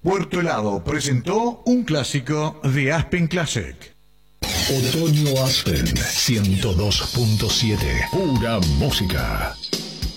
Puerto Helado presentó un clásico de Aspen Classic. Otoño Aspen 102.7. Pura música.